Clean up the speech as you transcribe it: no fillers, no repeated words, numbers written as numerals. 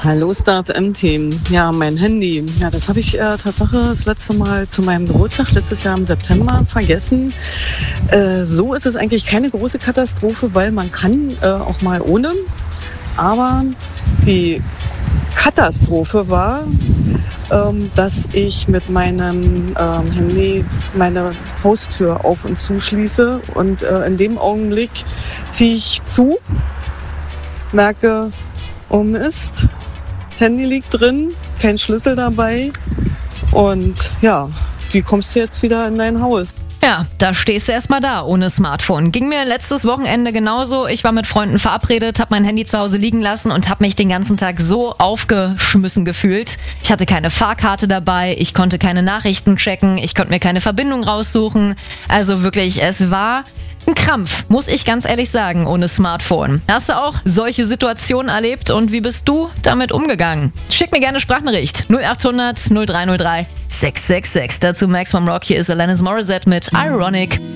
Hallo Start M-Team. Ja, mein Handy. Ja, das habe ich Tatsache das letzte Mal zu meinem Geburtstag letztes Jahr im September vergessen. So ist es eigentlich keine große Katastrophe, weil man kann auch mal ohne. Aber die Katastrophe war, dass ich mit meinem Handy meine Haustür auf und zuschließe. Und in dem Augenblick ziehe ich zu, merke, Mist, Handy liegt drin, kein Schlüssel dabei. Und ja, wie kommst du jetzt wieder in dein Haus? Ja, da stehst du erstmal da ohne Smartphone. Ging mir letztes Wochenende genauso. Ich war mit Freunden verabredet, habe mein Handy zu Hause liegen lassen und habe mich den ganzen Tag so aufgeschmissen gefühlt. Ich hatte keine Fahrkarte dabei, ich konnte keine Nachrichten checken, ich konnte mir keine Verbindung raussuchen. Also wirklich, es war ein Krampf, muss ich ganz ehrlich sagen, ohne Smartphone. Hast du auch solche Situationen erlebt und wie bist du damit umgegangen? Schick mir gerne eine Sprachnachricht 0800 0303 666. Dazu Max vom Rock, hier ist Alanis Morissette mit Ironic.